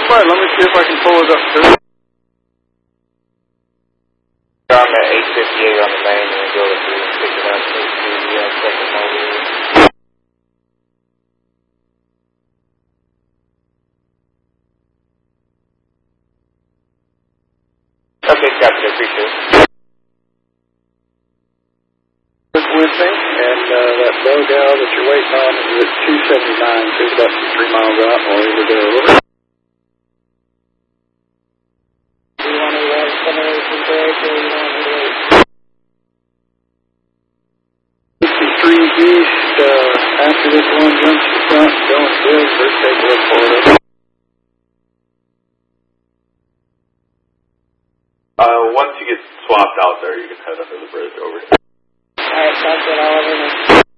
Let me see if I can pull it up too. I'm at 858 on the main and go to 369 second mode. Okay, copy, appreciate it. With me, and that low gal that you're waiting on is at 279, so it's about 3 miles out, or over there, over. 63 east, after this one jumps the front, going good, first take a look for it. Once you get swapped out there, you can head under the bridge over here. Alright, sounds good. I'll let you know.